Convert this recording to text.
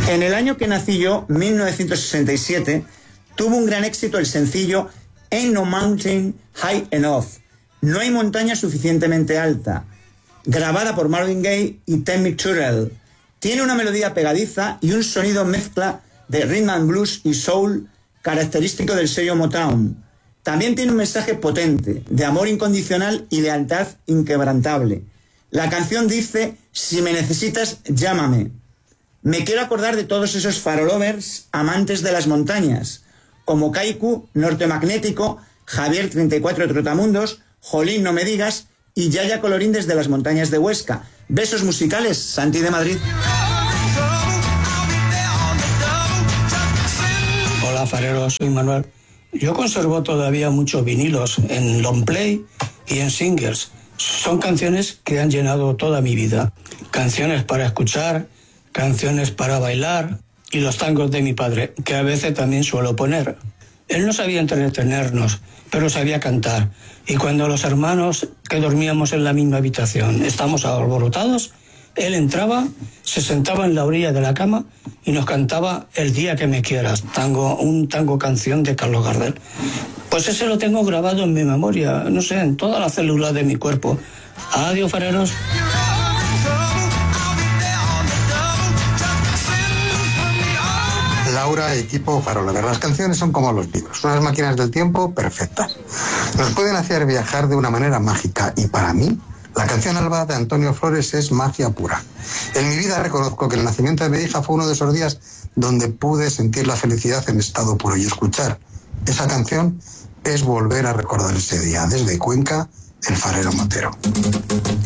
En el año que nací yo, 1967, tuvo un gran éxito el sencillo Ain't No Mountain High Enough, No hay montaña suficientemente alta, grabada por Marvin Gaye y Tammy Terrell. Tiene una melodía pegadiza y un sonido mezcla de rhythm and blues y soul característico del sello Motown. También tiene un mensaje potente, de amor incondicional y lealtad inquebrantable. La canción dice: si me necesitas, llámame. Me quiero acordar de todos esos farolovers amantes de las montañas, como Kaiku, Norte Magnético, Javier 34 Trotamundos, Jolín No Me Digas y Yaya Colorín desde las montañas de Huesca. Besos musicales, Santi de Madrid. Hola fareros, soy Manuel. Yo conservo todavía muchos vinilos en long play y en singles. Son canciones que han llenado toda mi vida. Canciones para escuchar, canciones para bailar y los tangos de mi padre, que a veces también suelo poner. Él no sabía entretenernos, pero sabía cantar. Y cuando los hermanos que dormíamos en la misma habitación estamos alborotados, él entraba, se sentaba en la orilla de la cama y nos cantaba El día que me quieras, un tango canción de Carlos Gardel. Pues ese lo tengo grabado en mi memoria, no sé, en todas las células de mi cuerpo. Adiós, fareros. Laura, equipo Farola. Las canciones son como los libros, unas máquinas del tiempo perfectas. Nos pueden hacer viajar de una manera mágica y para mí, la canción Alba de Antonio Flores es magia pura. En mi vida reconozco que el nacimiento de mi hija fue uno de esos días donde pude sentir la felicidad en estado puro y escuchar esa canción es volver a recordar ese día. Desde Cuenca, el farero Motero.